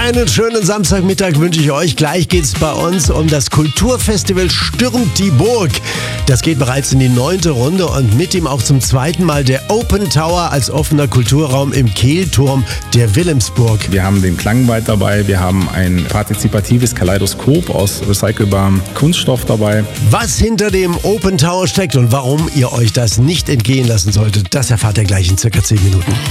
Einen schönen Samstagmittag wünsche ich euch. Gleich geht's bei uns um das Kulturfestival Stürmt die Burg. Das geht bereits in die 9. Runde und mit ihm auch zum 2. Mal der Open Tower als offener Kulturraum im Kehlturm der Wilhelmsburg. Wir haben den Klangwald dabei, wir haben ein partizipatives Kaleidoskop aus recycelbarem Kunststoff dabei. Was hinter dem Open Tower steckt und warum ihr euch das nicht entgehen lassen solltet, das erfahrt ihr gleich in circa 10 Minuten.